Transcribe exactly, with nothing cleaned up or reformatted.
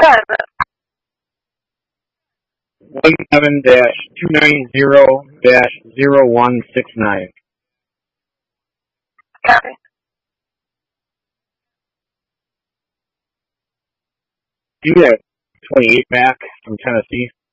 What is it? One seven dash two nine zero dash zero one six nine. Copy. Do you have twenty-eight back from Tennessee?